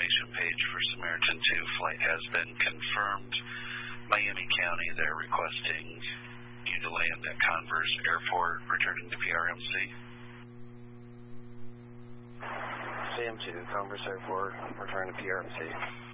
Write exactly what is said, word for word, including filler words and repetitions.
confirmation page for Samaritan two. Flight has been confirmed. Miami County, they're requesting you to land at Converse Airport, returning to P R M C. C M two, Converse Airport, returning to P R M C.